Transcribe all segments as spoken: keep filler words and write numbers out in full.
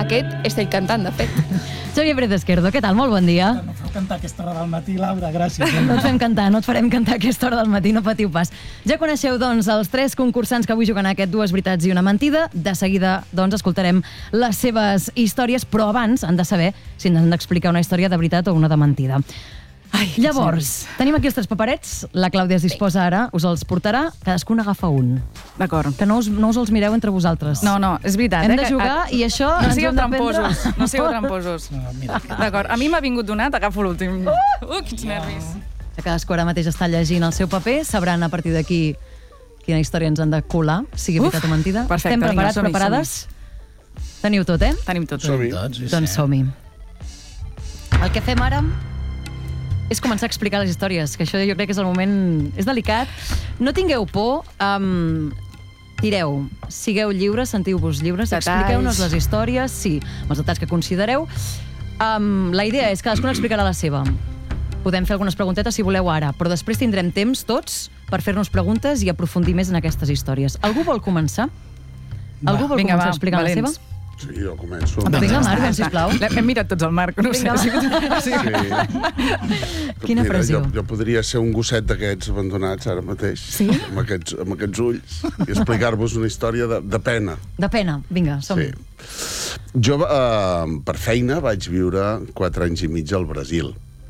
aquest és ell cantant, de fet. Xavier Pérez Esquerdo, què tal? Molt bon dia. No feu cantar a aquesta hora del matí, Laura, gràcies. No et fem cantar, no et farem cantar a aquesta hora del matí, no patiu pas. Ja coneixeu, doncs, els tres concursants que avui juguen a aquest Dues veritats i una mentida. De seguida, doncs, escoltarem les seves històries, però abans han de saber si ens han d'explicar una història de veritat o una de mentida. Ai, llavors, tenim aquí els tres paperets, la Clàudia es disposa ara, us els portarà, cadascun agafa un. D'acord. Que no us, no us els mireu entre vosaltres. No, no, és veritat. Hem eh, de jugar que, i això... No ens ho sigueu hem d'aprendre. tramposos, no sigueu tramposos. No, mira. D'acord, a mi m'ha vingut donat, agafo l'últim. Uh, uh, quins nervis. Cadascú ara mateix està llegint el seu paper, sabran a partir d'aquí quina història ens han de colar, sigui Uf, veritat o mentida. perfecte, Estem vinga, preparats, som-hi, preparades? Teniu tot, eh? Tenim tot. Som-hi. Doncs som-hi. El que fem ara és començar a explicar les històries, que això jo crec que és el moment... És delicat. No tingueu por, um, tireu, sigueu lliures, sentiu-vos lliures, Detalls. expliqueu-nos les històries, sí, amb els detalls que considereu. Um, la idea és que cadascun explicarà la seva. Podem fer algunes preguntetes si voleu ara, però després tindrem temps tots per fer-nos preguntes i aprofundir més en aquestes històries. Algú vol començar? Algú vol Vinga, començar va, explicant valents. la seva? Sí, jo començo. Vinga, Marc, doncs, sisplau. Hem mirat tots el Marc, no ho sé. Vinga, Sí. Quina Mira, pressió. Jo, jo podria ser un gosset d'aquests abandonats ara mateix, Sí? amb, aquests, amb aquests ulls, i explicar-vos una història de, de pena. De pena, vinga, som-hi. Sí. Jo, eh, per feina, vaig viure quatre anys i mig al Brasil.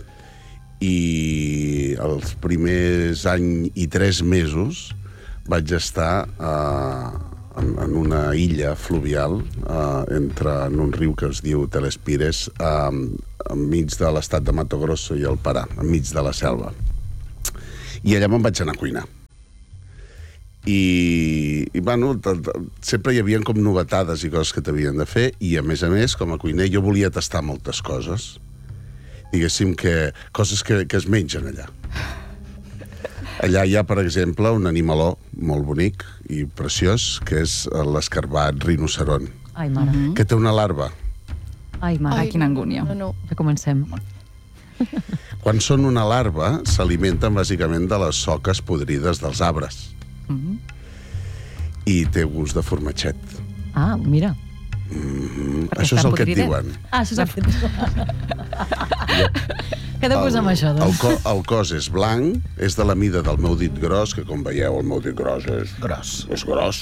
I els primers any i tres mesos vaig estar eh, en, en una illa fluvial eh, entre, en un riu que es diu Telespires, eh, enmig de l'estat de Mato Grosso i el Parà, enmig de la selva. I allà me'n vaig anar a cuinar. I, i bueno, t -t sempre hi havia com novetades i coses que t'havien de fer, i a més a més, com a cuiner, jo volia tastar moltes coses. Diguéssim que coses que, que es mengen allà. Allà hi ha, per exemple, un animaló molt bonic i preciós, que és l'escarbat rinoceront, Ai, mare. Mm-hmm. que té una larva. Ai, mare. Ai, quina angúnia. No, no. Ja comencem. Quan són una larva, s'alimenten bàsicament de les soques podrides dels arbres. Mhm. I té gust de formatget. Ah, mira. Mm, Perquè això és està el que et podrida? diuen. Ah, això és el que et diuen. Quedeu-vos amb això, El, doncs. co el cos és blanc, és de la mida del meu dit gros, que com veieu el meu dit gros és Gros. és gros.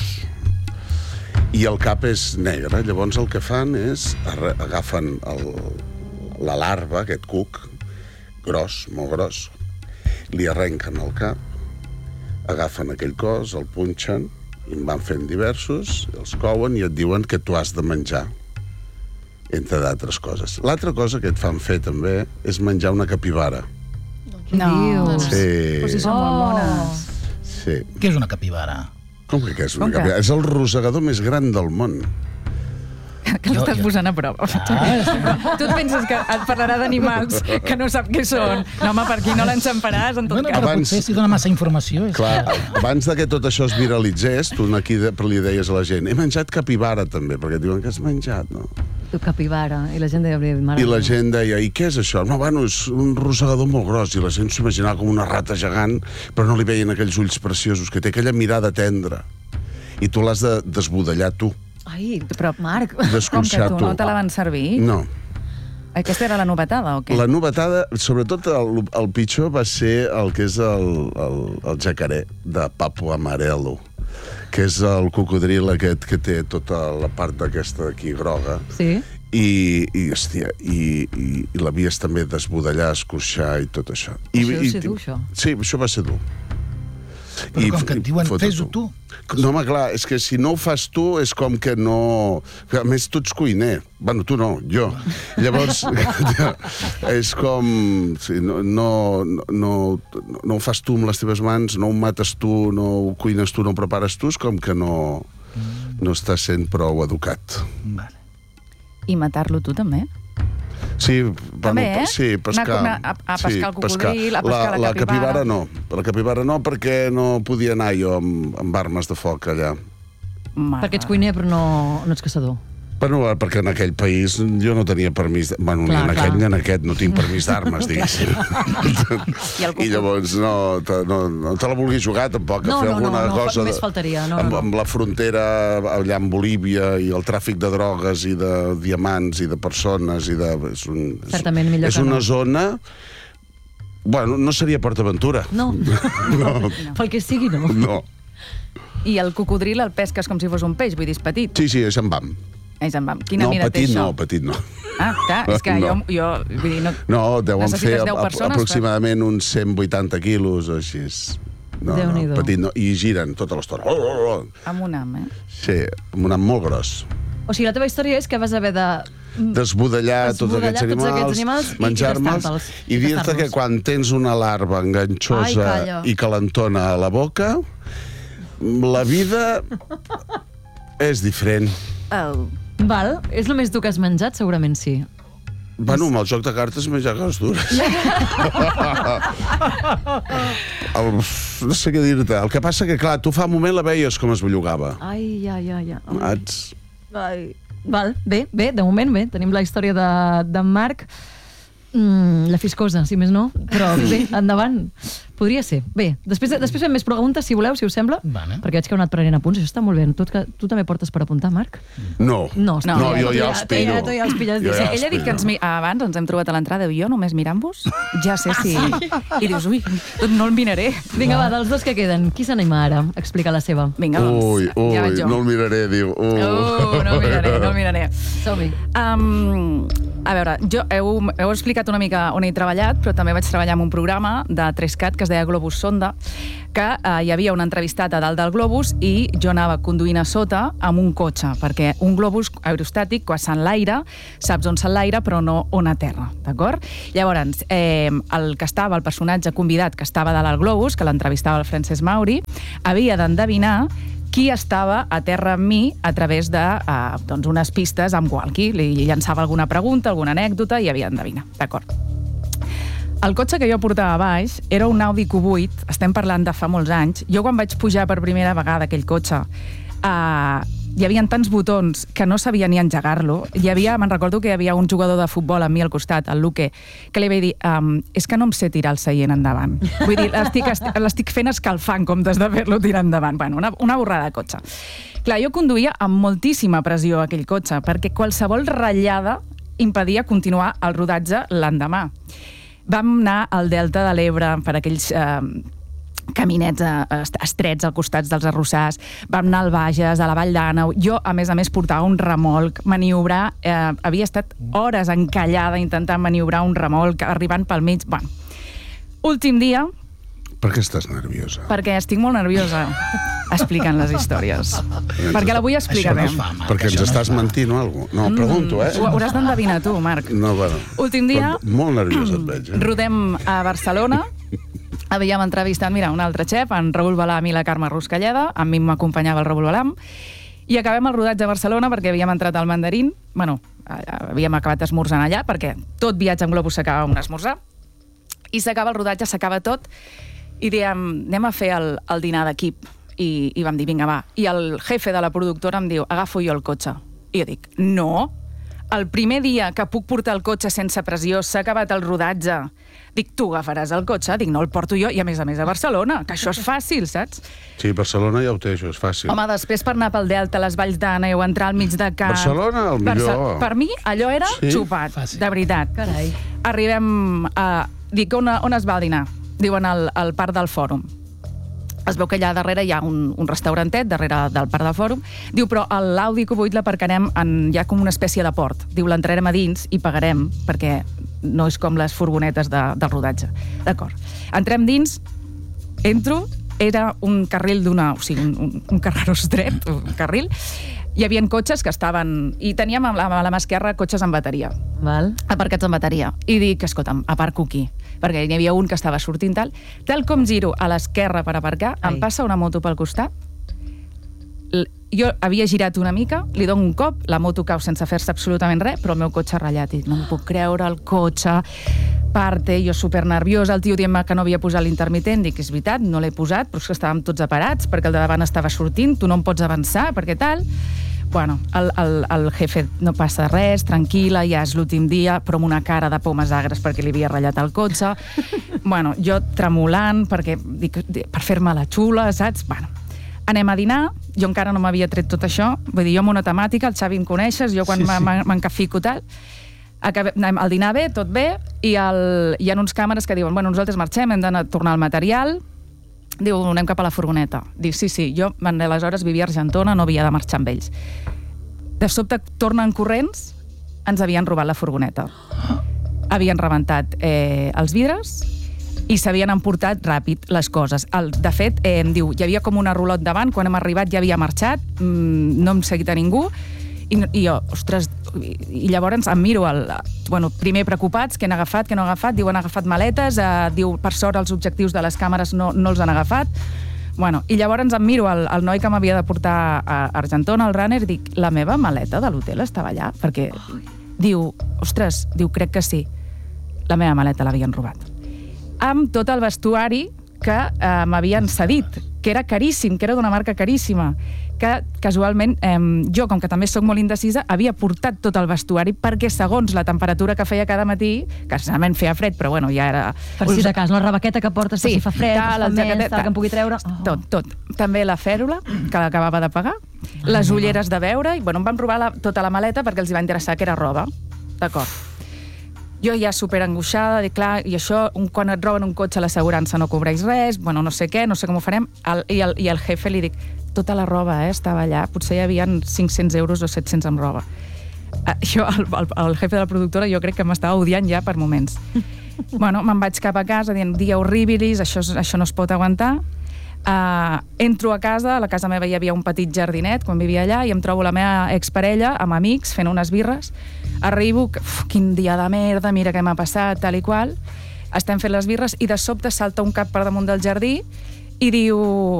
I el cap és negre. Llavors el que fan és arre- agafen el, la larva, aquest cuc, gros, molt gros, li arrenquen el cap, agafen aquell cos, el punxen, i en van fent diversos, els couen i et diuen que tu has de menjar, entre d'altres coses. L'altra cosa que et fan fer també és menjar una capibara. Què No. dius? Sí, Però si són molt mones. sí. Què és una capibara? Com que què és una Com que? capibara? És el rosegador més gran del món. Que l'estàs Jo- jo- posant a prova. Ah, Tu et penses que et parlarà d'animals que no sap què són. No, home, per aquí no l'enxamparàs, en tot bueno, cas. però Abans- potser si dona massa informació. És... Clar, abans de que tot això es viralitzés, tu aquí de, li deies a la gent, he menjat capibara també, perquè et diuen que has menjat, no? Tu capibara. I la gent deia... Mare I la meva. gent deia, i què és això? No, bueno, és un rosegador molt gros, i la gent s'ho imaginava com una rata gegant, però no li veien aquells ulls preciosos, que té aquella mirada tendra. I tu l'has de desbudellar tu, Ai, però Marc... Com que desconxar tu tu. no te la van servir? No. Aquesta era la novetada, o què? La novetada, sobretot el, el pitjor, va ser el que és el, el, el jacaré de Papua Amarelo, que és el cocodril aquest que té tota la part d'aquesta d'aquí groga. Sí? I, i hòstia, i, i, i l'havies també d'esbudellar, escorxar i tot això. I, Això deu i, ser dur, això. Sí, això va ser dur. Però com que et diuen, fota fes-ho tu. No, home, clar, és que si no ho fas tu és com que no... Que a més, tu ets cuiner. Bueno, tu no, jo. Llavors, és com... Sí, no, no, no, no ho fas tu amb les teves mans, no ho mates tu, no ho cuines tu, no ho prepares tu, és com que no, no estàs sent prou educat. Vale. I matar-lo tu, també? Sí, També, bueno, eh? sí, pescar. Anar a- a pescar sí, el cocodril, a pescar la la capibara. capibara no. La capibara no, perquè no podia anar jo amb, amb armes de foc allà. Mare. Perquè ets cuiner però no, no ets caçador. Bueno, perquè en aquell país jo no tenia permís... Bueno, clar, ni en clar. aquell ni en aquest no tinc permís d'armes, diguéssim. I, I llavors no te, no, no te la vulguis jugar, tampoc, No, a fer no, alguna no, no, cosa... només faltaria, no, amb, no. amb la frontera allà amb Bolívia i el tràfic de drogues i de diamants i de persones i de... És, un, Certament millor és que una no. zona... Bueno, no seria PortAventura. No, no. Pel que sigui, no. No. I el cocodril el pesques com si fos un peix, vull dir, és petit. Sí, sí, és en vam. És en vam. Quina No, mida té petit això? no, petit no. Ah, clar, és que No. jo, jo vull dir, no... No, deuen Necessites fer deu a- persones, aproximadament uns cent vuitanta quilos o així. No, no, Déu-n'hi-do. petit no. I giren tota l'estona. Oh, oh, oh. Amb un am, eh? Sí, amb un am molt gros. O sigui, la teva història és que vas haver de... Desbudellar tots Desbudellar aquests tots animals, aquests animals i- i menjar-me'ls tastar-te'ls. i I dir-te tastar-los. que quan tens una larva Ai, enganxosa calla. i calentona a la boca, la vida és diferent. Oh. Val, és el més dur que has menjat? Segurament sí. Bueno, amb el joc de cartes menjar coses dures. el, no sé què dir-te. El que passa que, clar, tu fa un moment la veies com es bellugava. Ai, ai, ai, ai. Saps? Ai. Val, bé, bé, de moment bé. Tenim la història de, de Marc. Mm, la fiscosa, si més no. Però bé, endavant. Podria ser. Bé, després, després fem més preguntes, si voleu, si us sembla. Vale. Perquè veig que heu anat prenent apunts. Això està molt bé. Tu, tu també portes per apuntar, Marc? No. No, No, no, ja, jo tu ja els pillo. Ja, tu ja els pilles. Jo ja els Ell ha dit que ens, mi- abans ens hem trobat a l'entrada i jo només mirant-vos, ja sé si... I dius, ui, no el miraré. Vinga, va, dels dos que queden, qui s'anima ara a explicar la seva? Vinga, doncs, Ui, ui, ja vaig jo. no el miraré, diu. Uh. Uh, no el miraré, no el miraré. Som-hi. Um, a veure, jo heu, heu explicat una mica on he treballat, però també vaig treballar en un programa de tres cat que es deia Globus Sonda, que eh, hi havia un entrevistat a dalt del globus i jo anava conduint a sota amb un cotxe, perquè un globus aerostàtic, quan s'enlaira, saps on s'enlaira, però no on aterra, d'acord? Llavors, eh, el que estava, el personatge convidat que estava dalt al globus, que l'entrevistava el Francesc Mauri, havia d'endevinar qui estava a terra amb mi a través de eh, doncs unes pistes amb walkie. Li llançava alguna pregunta, alguna anècdota i havia d'endevinar, d'acord? El cotxe que jo portava a baix era un Audi Q vuit, estem parlant de fa molts anys. Jo quan vaig pujar per primera vegada aquell cotxe, eh, hi havia tants botons que no sabia ni engegar-lo. Hi havia, me'n recordo que hi havia un jugador de futbol amb mi al costat, el Luque, que li vaig dir, um, és que no em sé tirar el seient endavant. Vull dir, l'estic, l'estic fent escalfar en comptes de fer-lo tirar endavant. Bueno, una, una borrada de cotxe. Clar, jo conduïa amb moltíssima pressió aquell cotxe, perquè qualsevol ratllada impedia continuar el rodatge l'endemà. Vam anar al Delta de l'Ebre per aquells eh, caminets eh, estrets als costats dels arrossars, vam anar al Bages, a la Vall d'Àneu. Jo, a més a més, portava un remolc, maniobrar, eh, havia estat hores encallada intentant maniobrar un remolc, arribant pel mig. Bueno, últim dia... Per què estàs nerviosa? Perquè estic molt nerviosa explicant les històries. Perquè la vull explicar Això no bé. es fa, Marc, Perquè ens això no estàs mentint o alguna cosa? No, pregunto, eh? Ho hauràs d'endevinar tu, Marc. No, bueno. Últim dia... Però molt nerviós et veig, eh? Rodem a Barcelona. Havíem entrevistat, mira, un altre xef, en Raül Balam i la Carme Ruscalleda. A mi m'acompanyava el Raül Balam. I acabem el rodatge a Barcelona perquè havíem entrat al Mandarín. Bueno, havíem acabat esmorzant allà perquè tot viatge en globus s'acaba un esmorzar. I s'acaba el rodatge, s'acaba tot. I diem, anem a fer el, el dinar d'equip. I, I vam dir, vinga, va. I el jefe de la productora em diu, agafo jo el cotxe. I jo dic, no, el primer dia que puc portar el cotxe sense pressió, s'ha acabat el rodatge. Dic, tu agafaràs el cotxe? Dic, no, el porto jo, i a més a més a Barcelona, que això és fàcil, saps? Sí, Barcelona ja ho té, això és fàcil. Home, després per anar pel Delta, les Valls d'Àneu, entrar al mig de camp... Barcelona, el millor. Per mi, allò era Sí? xupat, Fàcil. de veritat. Carai. Arribem a... Dic, on, on es va el dinar? Diuen al, al Parc del Fòrum. Es veu que allà darrere hi ha un, un restaurantet, darrere del Parc del Fòrum. Diu, però l'Audi Q vuit l'aparcarem en... Hi ha com una espècie de port. Diu, l'entrarem a dins i pagarem, perquè no és com les furgonetes de, del rodatge. D'acord. Entrem dins, entro, era un carril d'una... O sigui, un, un, un carreró estret, un carril. Hi havia cotxes que estaven... I teníem a la, a la mà esquerra cotxes amb bateria. Val. Aparcats amb bateria. I dic, escolta'm, aparco aquí. Perquè n'hi havia un que estava sortint tal. Tal com giro a l'esquerra per aparcar, Ai. em passa una moto pel costat. L- Jo havia girat una mica, li dono un cop, la moto cau sense fer-se absolutament res, però el meu cotxe ratllat. I dic, no em puc creure, el cotxe parte, jo supernerviosa, el tio dient-me que no havia posat l'intermitent. Dic, és veritat, no l'he posat, però és que estàvem tots aparats, perquè el de davant estava sortint, tu no em pots avançar, perquè tal... bueno, el, el, el jefe no passa res, tranquil·la, ja és l'últim dia, però amb una cara de pomes agres perquè li havia ratllat el cotxe. Bueno, jo tremolant perquè, dic, per fer-me la xula, saps? Bueno, anem a dinar, jo encara no m'havia tret tot això, vull dir, jo amb una temàtica, el Xavi em coneixes, jo quan sí, sí. m'encafico tal, acabem, el dinar bé, tot bé, i el, hi ha uns càmeres que diuen, bueno, nosaltres marxem, hem d'anar a tornar al material. Diu, anem cap a la furgoneta. Diu, sí, sí, jo aleshores vivia a Argentona, no havia de marxar amb ells. De sobte tornen corrents, ens havien robat la furgoneta. Havien rebentat eh, els vidres i s'havien emportat ràpid les coses. El, de fet, eh, em diu, hi havia com una rulot davant, quan hem arribat ja havia marxat, mmm, no hem seguit a ningú, i, i jo, ostres, i llavors em miro, el, bueno, primer preocupats, què han agafat, què no han agafat, diu, han agafat maletes, eh, diu, per sort els objectius de les càmeres no, no els han agafat, bueno, i llavors em miro el, el noi que m'havia de portar a Argentona, el runner, i dic, la meva maleta de l'hotel estava allà, perquè diu, ostres, diu, crec que sí, la meva maleta l'havien robat. Amb tot el vestuari que eh, m'havien cedit, que era caríssim, que era d'una marca caríssima, que casualment eh, jo, com que també sóc molt indecisa, havia portat tot el vestuari perquè segons la temperatura que feia cada matí, que realment feia fred, però bueno, ja era... Per si de cas, la rebaqueta que portes sí, per si fa fred, tal, el jaquetet, tal, que em pugui treure... Oh. Tot, tot. També la fèrula, que l'acabava de pagar, oh, les ulleres de veure, i bueno, em van robar la, tota la maleta perquè els hi va interessar que era roba. D'acord. Jo ja superangoixada, dic, clar, i això, un, quan et roben un cotxe, l'assegurança no cobreix res, bueno, no sé què, no sé com ho farem, el, i, el, i el jefe li dic, tota la roba, eh, estava allà, potser hi havia cinc-cents euros o set-cents amb roba. Això, el, el, el jefe de la productora, jo crec que m'estava odiant ja per moments. Bueno, me'n vaig cap a casa dient, dia horribilis, això, això no es pot aguantar. Uh, entro a casa, a la casa meva hi havia un petit jardinet quan vivia allà, i em trobo la meva exparella amb amics fent unes birres. Arribo, uf, quin dia de merda, mira què m'ha passat, tal i qual. Estem fent les birres i de sobte salta un cap per damunt del jardí i diu,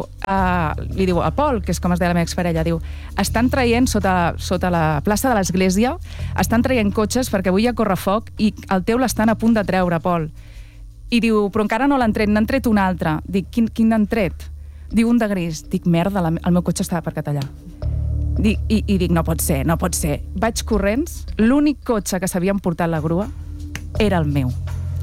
uh, li diu a Pol, que és com es deia la meva exparella, diu, estan traient sota, sota la plaça de l'església, estan traient cotxes perquè avui hi ha correfoc i el teu l'estan a punt de treure, Pol. I diu, però encara no l'han tret, n'han tret un altre. Dic, quin, quin n'han tret? Diu, un de gris. Dic, merda, la, el meu cotxe estava aparcat allà. Dic, i, I dic, no pot ser, no pot ser. Vaig corrents, l'únic cotxe que s'havia emportat la grua era el meu.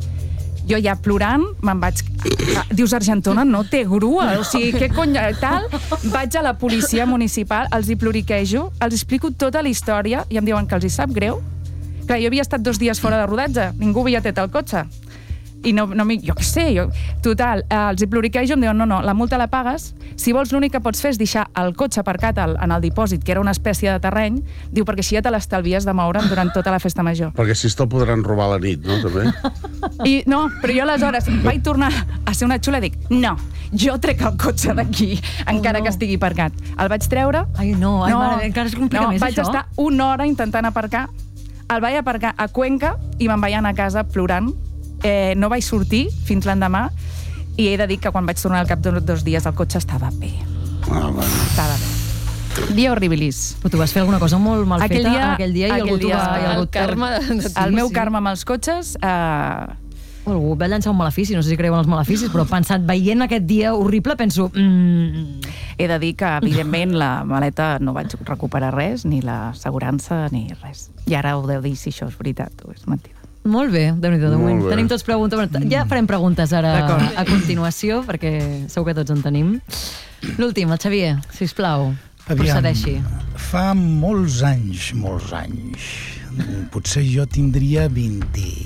Jo ja plorant, me'n vaig... Ah, dius, Argentona no té grua, o sigui, què cony... Tal, vaig a la policia municipal, els hi ploriquejo, els explico tota la història i em diuen que els hi sap greu. Clar, jo havia estat dos dies fora de rodatge, ningú havia tret el cotxe. I no, no jo què sé, jo, total, eh, els hi ploriquejo, em diuen, no, no, la multa la pagues, si vols l'únic que pots fer és deixar el cotxe aparcat al, en el dipòsit, que era una espècie de terreny, diu, perquè així ja te l'estalvies de moure'm durant tota la festa major. Perquè si te'l podran robar a la nit, no, també? I no, però jo aleshores vaig tornar a ser una xula i dic, no, jo trec el cotxe d'aquí, encara oh, no. que estigui aparcat. El vaig treure... Ai, no, ai, no, mare, encara es complica no, més, vaig això. estar una hora intentant aparcar, el vaig aparcar a Cuenca i me'n vaig anar a casa plorant. Eh, no vaig sortir fins l'endemà i he de dir que quan vaig tornar al cap de dos dies el cotxe estava bé. Ah, bueno. Estava bé. Dia horribilis. Però tu vas fer alguna cosa molt mal aquell feta dia, aquell dia i algú t'ho va... I algú el karma de, de tu, el meu sí. karma amb els cotxes... Eh... Algú va llançar un malefici, no sé si creuen els maleficis, però pensant, veient aquest dia horrible, penso... Mm... He de dir que, evidentment, la maleta no vaig recuperar res, ni l'assegurança, ni res. I ara ho deu dir si això és veritat o és mentida. Molt bé, déu-n'hi-do, de moment. Tenim tots preguntes. Ja farem preguntes ara a continuació, perquè segur que tots en tenim. L'últim, el Xavier, sisplau, procedeixi. Fa molts anys, molts anys, potser jo tindria vint...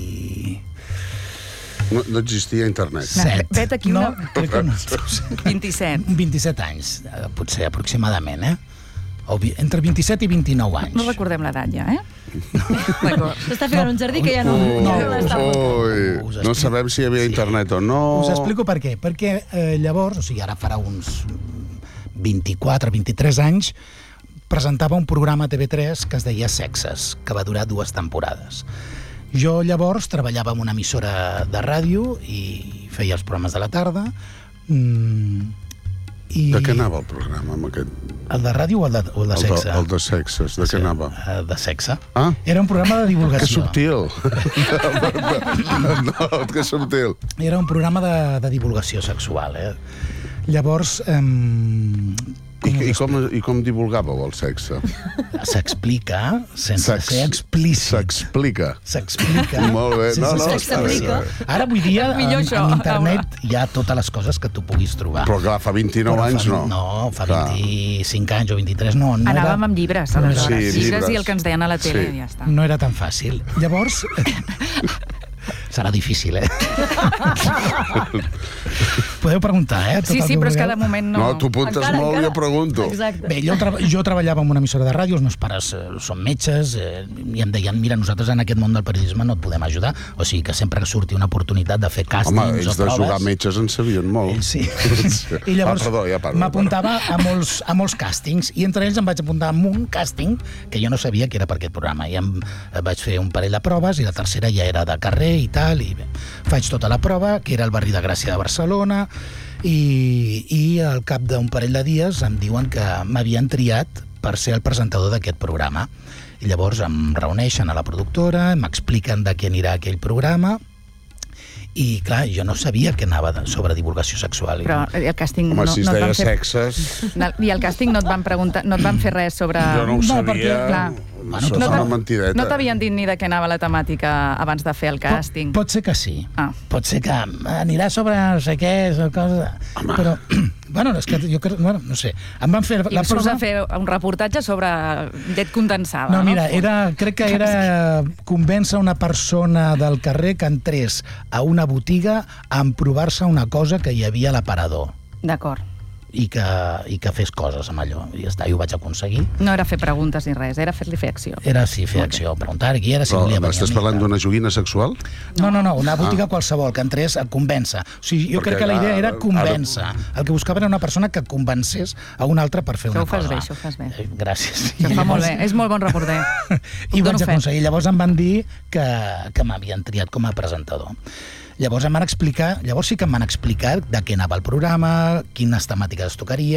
No, no existia internet. set. Vet aquí una... No, crec que no. vint-i-set. vint-i-set anys, potser aproximadament, eh? O entre vint-i-set i vint-i-nou anys. No recordem l'edat ja, eh? D'acord. S'està ficant un jardí que ja no... Oh, ja no oh, no sabem si hi havia internet o no. Us explico per què. Perquè eh, llavors, o sigui, ara farà uns vint-i-quatre, vint-i-tres anys, presentava un programa a T V tres que es deia Sexes, que va durar dues temporades. Jo llavors treballava en una emissora de ràdio i feia els programes de la tarda. Mm, i... De què anava el programa? Amb aquest... El de ràdio o el de, o el de sexe? El de, el de sexes, de sí, què anava? De sexe. Ah? Era un programa de divulgació. Que subtil. No, que subtil. Era un programa de, de divulgació sexual, eh? Llavors, eh, Com I, i, com, I com divulgàveu el sexe? S'explica sense S'ex- ser explícit. S'explica. S'explica. Molt bé. No, sense no, ser està bé, s'explica. està bé. Ara, avui dia, en, Millor això, en internet hi ha totes les coses que tu puguis trobar. Però clar, fa vint-i-nou Però anys fa, no. No, fa Clar. vint-i-cinc anys o vint-i-tres, no. no Anàvem era, amb llibres, no era- aleshores. Sí, llibres llibres. i el que ens deien a la tele, Sí. i ja està. No era tan fàcil. Llavors... Serà difícil, eh? Podeu preguntar, eh? tot Sí, el sí, que però és que vulgueu. de moment no... No, tu apuntes Encara, molt i encara. jo pregunto. Exacte. Bé, jo, tra jo treballava en una emissora de ràdio, els meus pares eh, són metges, eh, i em deien, mira, nosaltres en aquest món del periodisme no et podem ajudar, o sigui que sempre que surti una oportunitat de fer càstings Home, ells o de proves... jugar metges en sabien molt. Ells sí. I llavors ah, perdó, ja parlo, m'apuntava a, molts, a molts càstings, i entre ells em vaig apuntar a un càsting que jo no sabia que era per aquest programa, i em vaig fer un parell de proves, i la tercera ja era de carrer i tal, i bé, faig tota la prova, que era el barri de Gràcia de Barcelona, i, i al cap d'un parell de dies em diuen que m'havien triat per ser el presentador d'aquest programa. I llavors em reuneixen a la productora, m'expliquen de què anirà aquell programa, i clar, jo no sabia que anava de, sobre divulgació sexual. Però el càsting Home, no, si es no et deia van fer... sexes... I el càsting no et van preguntar, no et van fer res sobre... Jo no ho No, sabia. perquè, clar, Això no és t'ha- una mentideta. No t'havien dit ni de què anava la temàtica abans de fer el càsting? Pot, pot ser que sí. Ah. Pot ser que anirà sobre no sé què, sobre cosa... Però, bueno, és que jo crec... Bueno, no sé. Em van fer I la surts prova... a fer un reportatge sobre llet condensada, No, no? mira, era, crec que era convèncer una persona del carrer que entrés a una botiga a emprovar-se una cosa que hi havia a l'aparador D'acord. i que, i que fes coses amb allò. I ja està, i ho vaig aconseguir. No era fer preguntes ni res, era fer-li fer acció. Era, sí, fer acció, preguntar qui era, si Però volia venir m'estàs a mi, parlant tal. d'una joguina sexual? No, no, no, una botiga ah. qualsevol, que entrés a convèncer. O sigui, jo Perquè crec que la idea ara- era convèncer. El que buscava era una persona que convencés a una altra per fer Això una ho fas cosa. bé, això ho fas bé. Eh, Gràcies. Això fa molt bé, és molt bon reporter. I ho Dono vaig fe. aconseguir. Llavors em van dir que, que m'havien triat com a presentador. Llavors em van explicar, llavors sí que em van explicar de què anava el programa, quines temàtiques es tocaria,